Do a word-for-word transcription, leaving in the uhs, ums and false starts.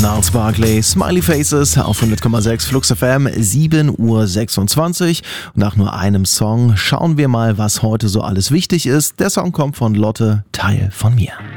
Gnarls Barkley, Smiley Faces auf hundert Komma sechs Flux F M, sieben Uhr sechsundzwanzig. Und nach nur einem Song schauen wir mal, was heute so alles wichtig ist. Der Song kommt von Lotte, Teil von mir.